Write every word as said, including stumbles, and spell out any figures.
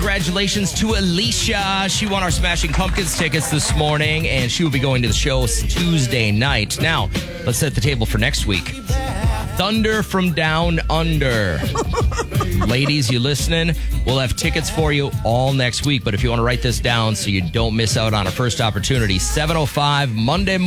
congratulations to Alicia. She won our Smashing Pumpkins tickets this morning, and she will be going to the show Tuesday night. Now, let's set the table for next week. Thunder from Down Under. Ladies, you listening? We'll have tickets for you all next week, but if you want to write this down so you don't miss out on a first opportunity, seven oh five Monday morning.